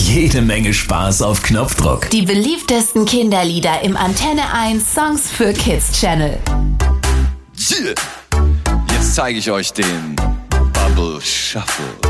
jede Menge Spaß auf Knopfdruck. Die beliebtesten Kinderlieder im Antenne 1 Songs für Kids Channel. Yeah. Jetzt zeige ich euch den Bubble Shuffle.